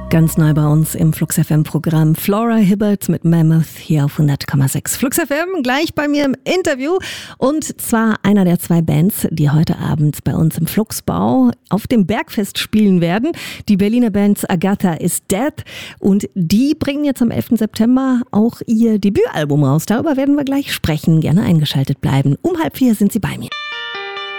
Ganz neu bei uns im Flux FM Programm Flora Hibbert mit Mammoth hier auf 100,6. Flux FM gleich bei mir im Interview und zwar einer der zwei Bands, die heute Abend bei uns im Fluxbau auf dem Bergfest spielen werden. Die Berliner Bands Agatha is Dead und die bringen jetzt am 11. September auch ihr Debütalbum raus. Darüber werden wir gleich sprechen. Gerne eingeschaltet bleiben. Um 3:30 sind sie bei mir.